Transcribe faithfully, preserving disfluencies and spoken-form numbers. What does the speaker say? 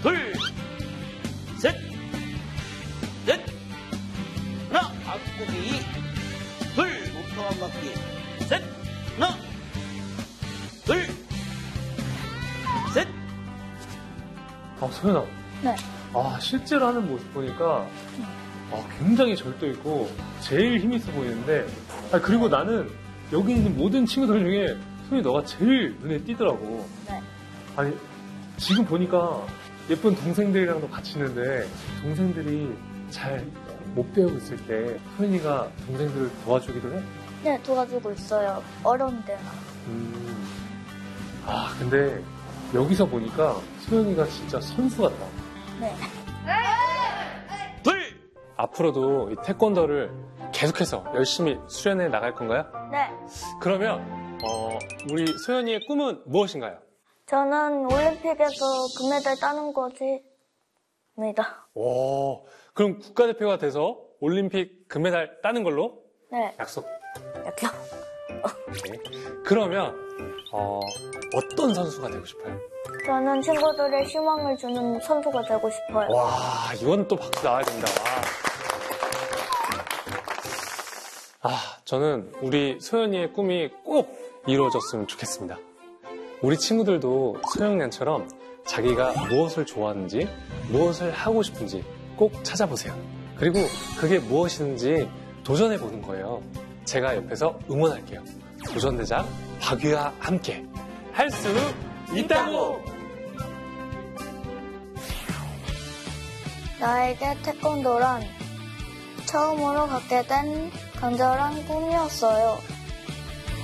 둘, 셋, 넷, 하나, 앞구기, 둘, 목표 한 바퀴, 셋, 하나, 둘, 셋. 아, 소연아. 네. 아, 실제로 하는 모습 보니까 아, 굉장히 절도 있고 제일 힘 있어 보이는데, 아, 그리고 나는 여기 있는 모든 친구들 중에 소연이 너가 제일 눈에 띄더라고. 네. 아니, 지금 보니까 예쁜 동생들이랑도 같이 있는데 동생들이 잘 못 배우고 있을 때 소연이가 동생들을 도와주기도 해? 네, 도와주고 있어요. 어려운 데나. 음. 아, 근데 여기서 보니까 소연이가 진짜 선수 같다. 네. 둘, 앞으로도 이 태권도를 계속해서 열심히 수련해 나갈 건가요? 네. 그러면 어, 우리 소연이의 꿈은 무엇인가요? 저는 올림픽에서 금메달 따는 거지입니다. 오, 그럼 국가대표가 돼서 올림픽 금메달 따는 걸로 네. 약속. 약속. 네. 그러면 어, 어떤 선수가 되고 싶어요? 저는 친구들의 희망을 주는 선수가 되고 싶어요. 와, 이건 또 박수 나와야 됩니다. 와. 아, 저는 우리 소연이의 꿈이 꼭 이루어졌으면 좋겠습니다. 우리 친구들도 소영양처럼 자기가 무엇을 좋아하는지, 무엇을 하고 싶은지 꼭 찾아보세요. 그리고 그게 무엇이든지 도전해보는 거예요. 제가 옆에서 응원할게요. 도전대장 박유와 함께 할 수 있다고! 나에게 태권도란 처음으로 갖게 된 간절한 꿈이었어요.